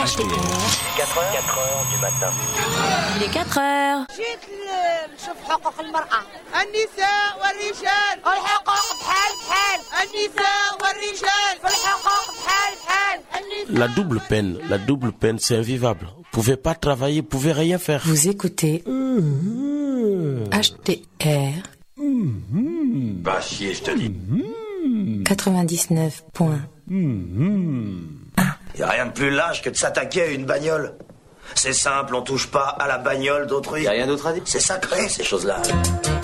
HTR. 4 heures du matin. Il est 4 heures. جيت نشوف حقوق المرأة. النساء والرجال الحقوق بحال بحال. النساء والرجال في الحقوق بحال بحال. La double peine, c'est invivable. Vous pouvez pas travailler, vous pouvez rien faire. Vous écoutez HTR. Va chier, je te dis. 99 points. Y a rien de plus lâche que de s'attaquer à une bagnole. C'est simple, on touche pas à la bagnole d'autrui. Y a rien d'autre à dire. C'est sacré, ces choses-là.